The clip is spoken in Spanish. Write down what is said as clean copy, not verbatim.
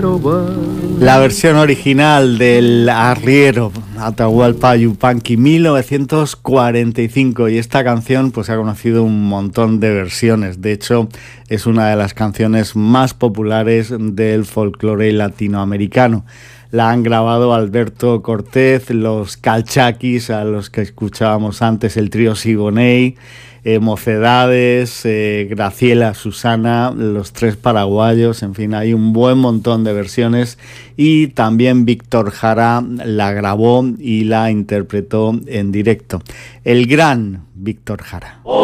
La versión original del arriero Atahualpa Yupanqui 1945, y esta canción pues ha conocido un montón de versiones. De hecho, es una de las canciones más populares del folclore latinoamericano. La han grabado Alberto Cortés, los Calchaquis, a los que escuchábamos antes, el trío Siboney, Mocedades, Graciela, Susana, los Tres Paraguayos, en fin, hay un buen montón de versiones, y también Víctor Jara la grabó y la interpretó en directo. El gran Víctor Jara.